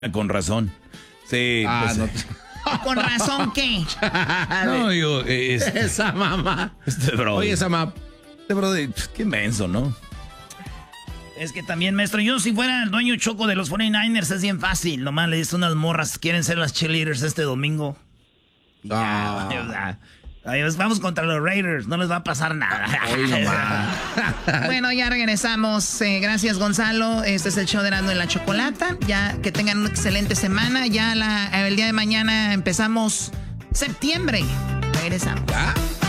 Con razón. Sí, pues, no. ¿Con razón qué? no, yo... Esa mamá. Bro. Oye, esa mamá. Bro, qué menso, ¿no? Es que también, maestro, yo si fuera el dueño Choco de los 49ers es bien fácil. Nomás le dices unas morras, quieren ser las cheerleaders este domingo. Vamos contra los Raiders, no les va a pasar nada. Bueno, ya regresamos. Gracias, Gonzalo. Este es el show de Erasmo y la Chocolata. Ya que tengan una excelente semana. Ya el día de mañana empezamos septiembre. Regresamos.